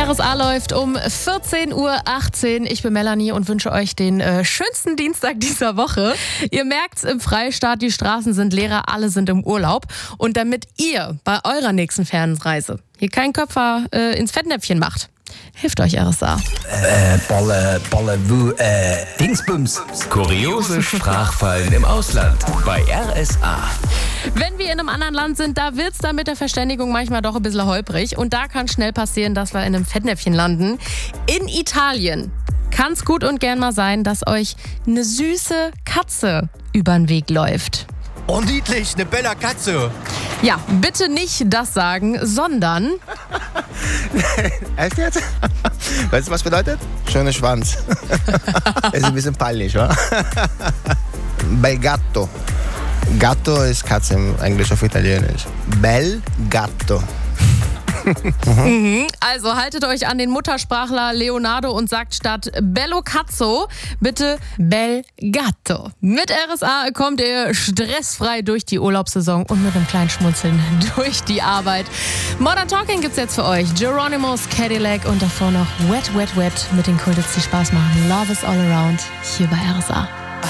RSA läuft um 14:18 Uhr. Ich bin Melanie und wünsche euch den schönsten Dienstag dieser Woche. Ihr merkt's im Freistaat, die Straßen sind leerer, alle sind im Urlaub. Und damit ihr bei eurer nächsten Fernreise hier keinen Köpfer ins Fettnäpfchen macht, hilft euch RSA. Dingsbums. Kuriose Sprachfallen im Ausland bei RSA. Wenn wir in einem anderen Land sind, da wird's dann mit der Verständigung manchmal doch ein bisschen holprig. Und da kann schnell passieren, dass wir in einem Fettnäpfchen landen. In Italien kann's gut und gern mal sein, dass euch eine süße Katze über den Weg läuft. Oh, niedlich, eine bella Katze. Ja, bitte nicht das sagen, sondern... Echt jetzt? Weißt du, was bedeutet? Schöner Schwanz. Ist ein bisschen peinlich, wa? Bel gatto. Gatto ist Katze im Englisch auf Italienisch. Bel gatto. Also haltet euch an den Muttersprachler Leonardo und sagt statt Bello Cazzo bitte Bel Gatto. Mit RSA kommt ihr stressfrei durch die Urlaubssaison und mit einem kleinen Schmunzeln durch die Arbeit. Modern Talking gibt's jetzt für euch. Geronimo's Cadillac und davor noch Wet, Wet, Wet mit den Kultits, die Spaß machen. Love is all around hier bei RSA.